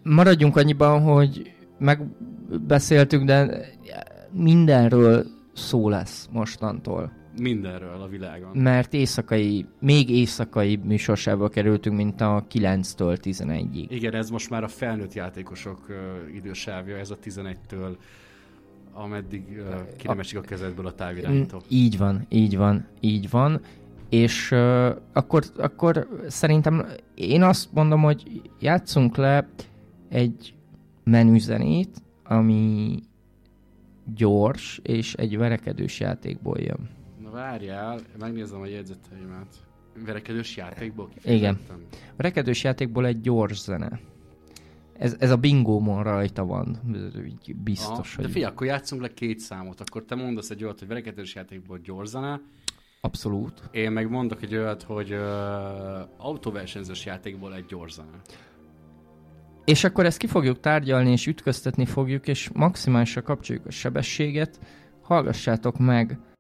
maradjunk annyiban, hogy megbeszéltük, de mindenről szó lesz mostantól. Mindenről a világon. Mert még éjszakai műsorsába kerültünk, mint a 9-től 11-ig. Igen, ez most már a felnőtt játékosok idősávja, ez a 11-től ameddig ki nem esik a kezedből a távirányító. Így van. És akkor szerintem én azt mondom, hogy játsszunk le egy menüzenét, ami gyors, és egy verekedős játékból jön. Na várjál, megnézem a jegyzeteimet. Verekedős játékból Igen. Verekedős játékból egy gyors zene. Ez a bingómon rajta van. Biztos, hogy... De figyelj, akkor játszunk le 2 számot. Akkor te mondasz egy olyat, hogy verekedős játékból gyors zene. Abszolút. Én meg mondok egy olyat, hogy autóversenyzős játékból egy gyors zene. És akkor ezt ki fogjuk tárgyalni, és ütköztetni fogjuk, és maximálisra kapcsoljuk a sebességet. Hallgassátok meg